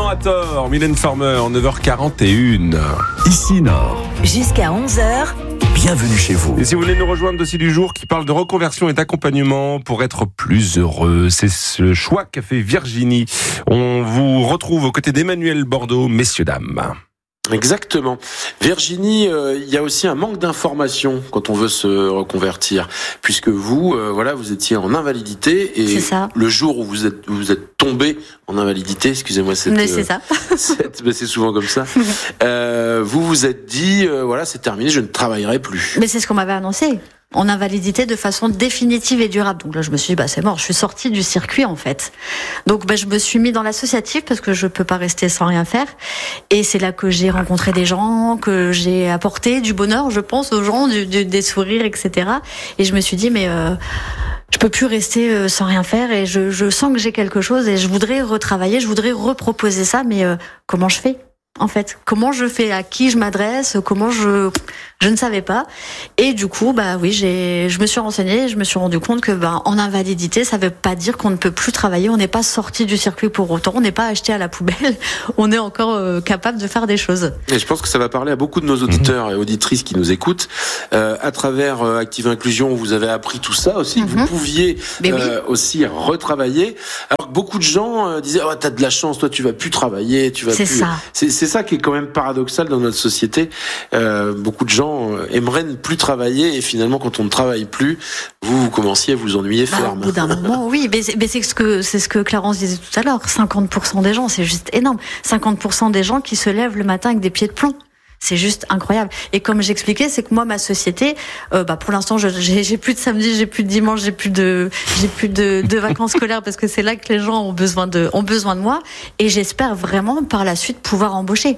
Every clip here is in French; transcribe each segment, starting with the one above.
a tort. Mylène Farmer, 9h41. Ici Nord. Jusqu'à 11h. Bienvenue chez vous. Et si vous voulez nous rejoindre, dossier du jour qui parle de reconversion et d'accompagnement pour être plus heureux. C'est ce choix qu'a fait Virginie. On vous retrouve aux côtés d'Emmanuel Bordeaux, messieurs, dames. Exactement. Virginie, il y a aussi un manque d'information quand on veut se reconvertir, puisque vous, vous étiez en invalidité et c'est ça. Le jour où vous êtes tombé en invalidité, excusez-moi, c'est ça. c'est souvent comme ça. Vous vous êtes dit, c'est terminé, je ne travaillerai plus. Mais c'est ce qu'on m'avait annoncé. En invalidité de façon définitive et durable. Donc là, je me suis dit, c'est mort, je suis sortie du circuit, en fait. Donc, je me suis mis dans l'associatif parce que je peux pas rester sans rien faire. Et c'est là que j'ai rencontré des gens, que j'ai apporté du bonheur, je pense, aux gens, des sourires, etc. Et je me suis dit, je peux plus rester sans rien faire et je sens que j'ai quelque chose et je voudrais retravailler, je voudrais reproposer ça, mais comment je fais ? En fait, comment je fais, à qui je m'adresse, comment je ne savais pas. Et du coup, je me suis renseignée et je me suis rendu compte que, en invalidité, ça veut pas dire qu'on ne peut plus travailler, on n'est pas sorti du circuit pour autant, on n'est pas acheté à la poubelle, on est encore capable de faire des choses. Et je pense que ça va parler à beaucoup de nos auditeurs et auditrices qui nous écoutent. À travers Active Inclusion, vous avez appris tout ça aussi, que vous pouviez aussi retravailler. Alors que beaucoup de gens disaient, t'as de la chance, toi tu vas plus travailler, tu vas c'est plus... Ça. C'est ça qui est quand même paradoxal dans notre société. Beaucoup de gens aimeraient ne plus travailler et finalement, quand on ne travaille plus, vous commenciez à vous ennuyer ferme. Au bout d'un moment, oui, mais c'est ce que Clarence disait tout à l'heure. 50% des gens, c'est juste énorme. 50% des gens qui se lèvent le matin avec des pieds de plomb. C'est juste incroyable. Et comme j'expliquais, c'est que moi, ma société, pour l'instant, j'ai plus de samedi, j'ai plus de dimanche, j'ai plus de vacances scolaires parce que c'est là que les gens ont besoin de moi. Et j'espère vraiment par la suite pouvoir embaucher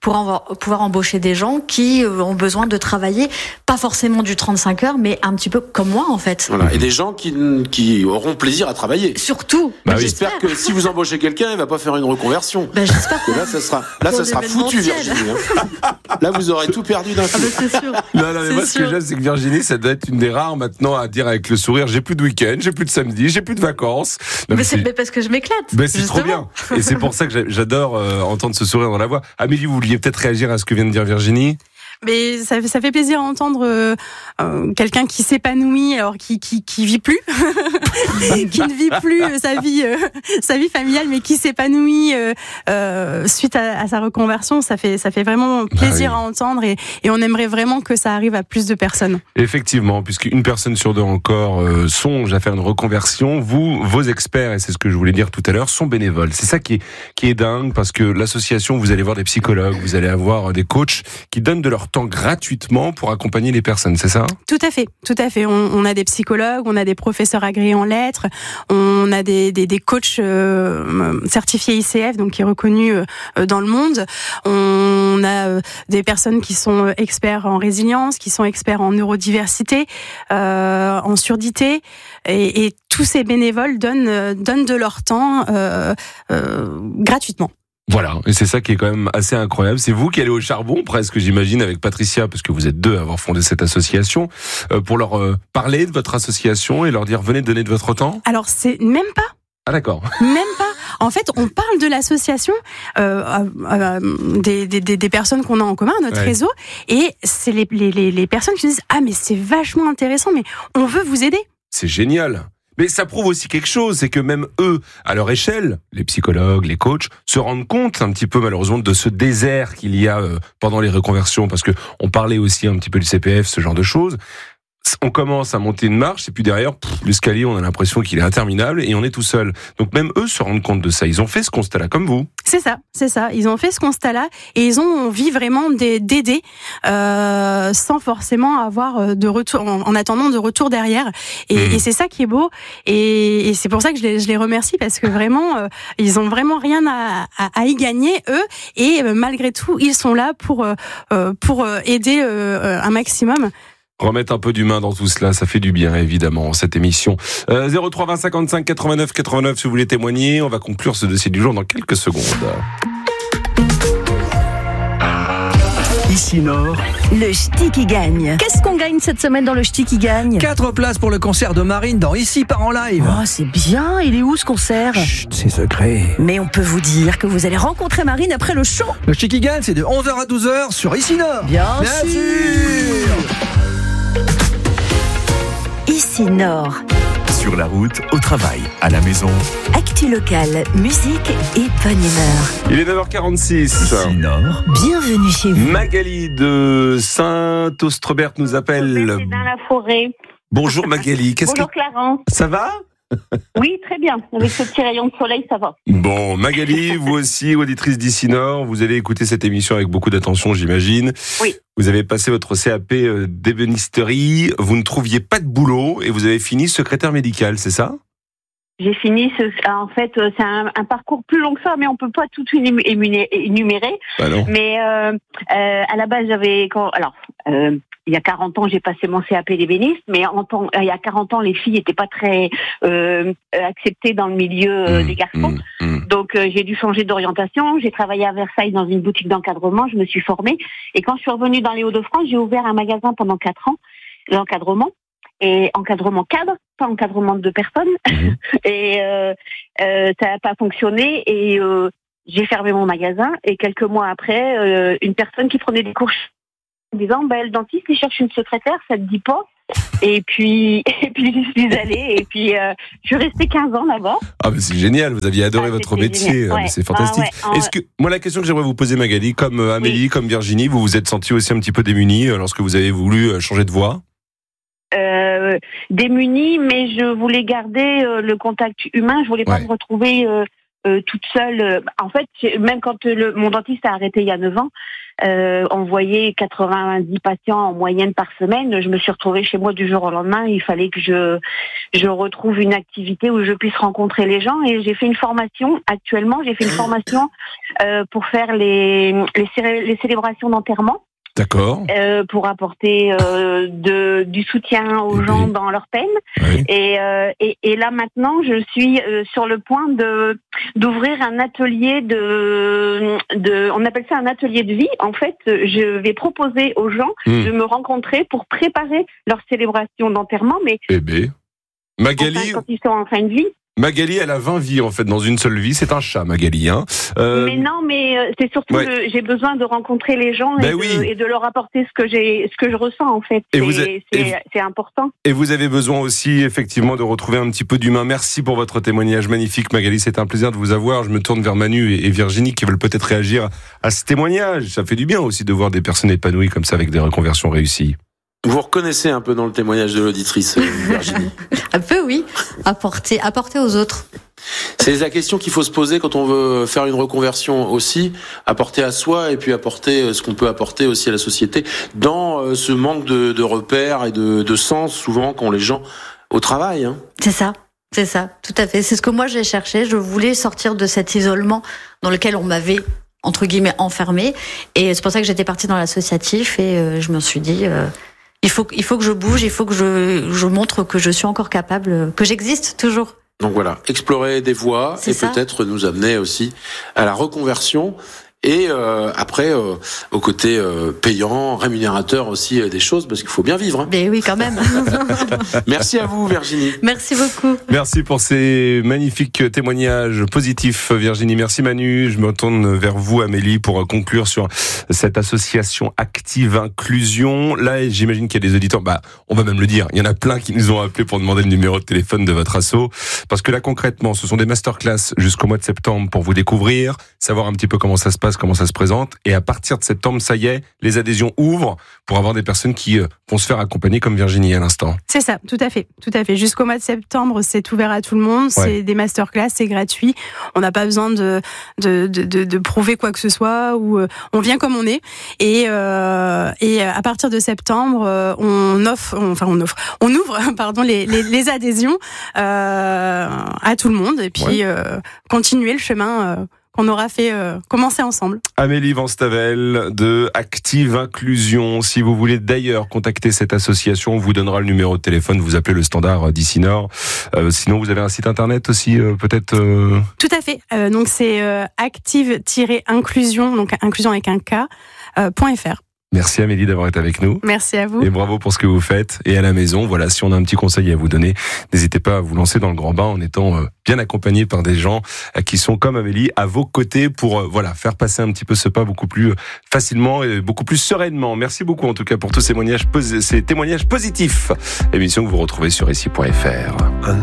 des gens qui ont besoin de travailler, pas forcément du 35 heures, mais un petit peu comme moi, en fait. Voilà. Et des gens qui auront plaisir à travailler. Surtout. J'espère que si vous embauchez quelqu'un, il va pas faire une reconversion. J'espère que là, ça sera foutu, Virginie. Là, vous aurez tout perdu d'un coup. C'est sûr. Non, mais moi, ce que j'aime, c'est que Virginie, ça doit être une des rares maintenant à dire avec le sourire, j'ai plus de week-end, j'ai plus de samedi, j'ai plus de vacances. Non, mais parce que je m'éclate. C'est trop bien. Et c'est pour ça que j'adore entendre ce sourire dans la voix. Amélie, vous vouliez peut-être réagir à ce que vient de dire Virginie? Mais ça fait plaisir d'entendre quelqu'un qui s'épanouit, alors qui vit plus, qui ne vit plus sa vie familiale, mais qui s'épanouit suite à sa reconversion. Ça fait vraiment plaisir à entendre et on aimerait vraiment que ça arrive à plus de personnes. Effectivement, puisqu'une personne sur deux encore songe à faire une reconversion. Vos experts, et c'est ce que je voulais dire tout à l'heure, sont bénévoles. C'est ça qui est dingue, parce que l'association, vous allez voir des psychologues, vous allez avoir des coachs qui donnent de leur temps gratuitement pour accompagner les personnes, c'est ça ? Tout à fait. On a des psychologues, on a des professeurs agréés en lettres, on a des coachs certifiés ICF, donc qui est reconnu dans le monde. On a des personnes qui sont experts en résilience, qui sont experts en neurodiversité, en surdité, et tous ces bénévoles donnent de leur temps gratuitement. Voilà, et c'est ça qui est quand même assez incroyable. C'est vous qui allez au charbon, presque, j'imagine, avec Patricia, parce que vous êtes deux à avoir fondé cette association, pour leur parler de votre association et leur dire, venez donner de votre temps. Alors, c'est même pas. Ah d'accord. Même pas. En fait, on parle de l'association, des personnes qu'on a en commun, notre réseau, et c'est les personnes qui disent, mais c'est vachement intéressant, mais on veut vous aider. C'est génial. Mais ça prouve aussi quelque chose, c'est que même eux, à leur échelle, les psychologues, les coachs, se rendent compte un petit peu malheureusement de ce désert qu'il y a pendant les reconversions, parce que on parlait aussi un petit peu du CPF, ce genre de choses. On commence à monter une marche et puis derrière, l'escalier, on a l'impression qu'il est interminable et on est tout seul. Donc même eux se rendent compte de ça. Ils ont fait ce constat-là, comme vous. C'est ça. Ils ont fait ce constat-là et ils ont envie vraiment d'aider sans forcément avoir de retour, en attendant de retour derrière. Et c'est ça qui est beau. Et c'est pour ça que je les remercie, parce que vraiment, ils ont vraiment rien à y gagner, eux. Et malgré tout, ils sont là pour aider un maximum. Remettre un peu d'humain dans tout cela, ça fait du bien évidemment, cette émission. 03 20 55 89 89 si vous voulez témoigner. On va conclure ce dossier du jour dans quelques secondes. Ici Nord, Le Ch'ti qui gagne. Qu'est-ce qu'on gagne cette semaine dans le Ch'ti qui gagne? 4 places pour le concert de Marine dans Ici part en live. Oh, c'est bien. Il est où ce concert? Chut, c'est secret. Mais on peut vous dire que vous allez rencontrer Marine après le show. Le Ch'ti qui gagne, c'est de 11h à 12h sur Ici Nord. Bien sûr. Ici Nord. sur la route, au travail, à la maison. Actu locale, musique et bonne humeur. Il est 9h46. Ici Nord. Bienvenue chez vous. Magali de Saint-Austrebert nous appelle. C'est dans la forêt. Bonjour Magali. Bonjour Clarence. Ça va? Oui, très bien. Avec ce petit rayon de soleil, ça va. Bon, Magali, vous aussi, auditrice d'Ici Nord, vous allez écouter cette émission avec beaucoup d'attention, j'imagine. Oui. Vous avez passé votre CAP d'ébénisterie, vous ne trouviez pas de boulot et vous avez fini secrétaire médical, c'est ça? J'ai fini. En fait, c'est un parcours plus long que ça, mais on peut pas tout énumérer. Bah non. Mais à la base, il y a 40 ans, j'ai passé mon CAP d'ébéniste, mais il y a 40 ans, les filles n'étaient pas très acceptées dans le milieu des garçons. Donc, j'ai dû changer d'orientation. J'ai travaillé à Versailles dans une boutique d'encadrement. Je me suis formée. Et quand je suis revenue dans les Hauts-de-France, j'ai ouvert un magasin pendant 4 ans, l'encadrement. Et encadrement cadre, pas encadrement de personnes. Et ça n'a pas fonctionné. Et j'ai fermé mon magasin. Et quelques mois après, une personne qui prenait des cours en disant, le dentiste, il cherche une secrétaire, ça te dit pas? Et puis j'y suis allée, et puis je suis restée 15 ans là-bas. Ah, mais c'est génial, vous aviez adoré votre métier, ouais. C'est fantastique. Est-ce que, moi, la question que j'aimerais vous poser, Magali, comme Amélie, comme Virginie, vous vous êtes sentie aussi un petit peu démunie lorsque vous avez voulu changer de voie? Démunie, mais je voulais garder le contact humain, je voulais pas me retrouver toute seule. En fait, même quand mon dentiste a arrêté il y a 9 ans, on voyait 90 patients en moyenne par semaine. Je me suis retrouvée chez moi du jour au lendemain. Il fallait que je retrouve une activité où je puisse rencontrer les gens. Et j'ai fait une formation. Actuellement, j'ai fait une formation pour faire les célébrations d'enterrement. D'accord. Pour apporter du soutien aux gens dans leur peine. Oui. Et là maintenant, je suis sur le point d'ouvrir un atelier on appelle ça un atelier de vie. En fait, je vais proposer aux gens de me rencontrer pour préparer leur célébration d'enterrement. Mais Magali, quand ils sont en fin de vie. Magali, elle a 20 vies en fait dans une seule vie. C'est un chat, Magali. Hein. Mais non, c'est surtout j'ai besoin de rencontrer les gens et de leur apporter ce que je ressens en fait. C'est important. Et vous avez besoin aussi effectivement de retrouver un petit peu d'humain. Merci pour votre témoignage magnifique, Magali. C'est un plaisir de vous avoir. Je me tourne vers Manu et Virginie qui veulent peut-être réagir à ce témoignage. Ça fait du bien aussi de voir des personnes épanouies comme ça avec des reconversions réussies. Vous reconnaissez un peu dans le témoignage de l'auditrice, Virginie? Un peu, oui. Apporter aux autres. C'est la question qu'il faut se poser quand on veut faire une reconversion aussi, apporter à soi et puis apporter ce qu'on peut apporter aussi à la société dans ce manque de repères et de sens souvent qu'ont les gens au travail. Hein. C'est ça, tout à fait. C'est ce que moi j'ai cherché. Je voulais sortir de cet isolement dans lequel on m'avait entre guillemets enfermée. Et c'est pour ça que j'étais partie dans l'associatif et je me suis dit... Il faut que je bouge, il faut que je montre que je suis encore capable, que j'existe toujours. Donc voilà, explorer des voies et peut-être nous amener aussi à la reconversion et après au côté payant, rémunérateur aussi des choses parce qu'il faut bien vivre. Hein. Mais oui, quand même. Merci à vous, Virginie. Merci beaucoup. Merci pour ces magnifiques témoignages positifs, Virginie. Merci, Manu. Je me retourne vers vous, Amélie, pour conclure sur cette association Active Inclusion. Là, j'imagine qu'il y a des auditeurs. On va même le dire. Il y en a plein qui nous ont appelés pour demander le numéro de téléphone de votre asso. Parce que là, concrètement, ce sont des masterclass jusqu'au mois de septembre pour vous découvrir, savoir un petit peu comment ça se passe, comment ça se présente. Et à partir de septembre, ça y est, les adhésions ouvrent pour avoir des personnes qui vont se faire accompagner comme Virginie à l'instant. C'est ça, tout à fait. Jusqu'au mois de septembre, c'est ouvert à tout le monde. C'est des masterclass, c'est gratuit. On n'a pas besoin de prouver quoi que ce soit ou on vient comme on est. Et à partir de septembre, on ouvre les adhésions à tout le monde et puis continuer le chemin qu'on aura fait commencer ensemble. Amélie Van Stavel de Active Inclusion. Si vous voulez d'ailleurs contacter cette association, on vous donnera le numéro de téléphone, vous appelez le standard d'Ici Nord. Sinon, vous avez un site internet aussi, peut-être Tout à fait. Donc c'est active-inclusion, donc inclusion avec un K, .fr. Merci Amélie d'avoir été avec nous. Merci à vous. Et bravo pour ce que vous faites. Et à la maison, voilà, si on a un petit conseil à vous donner, n'hésitez pas à vous lancer dans le grand bain en étant bien accompagné par des gens qui sont comme Amélie à vos côtés pour faire passer un petit peu ce pas beaucoup plus facilement et beaucoup plus sereinement. Merci beaucoup en tout cas pour tous ces témoignages positifs. Émission que vous retrouvez sur ici.fr.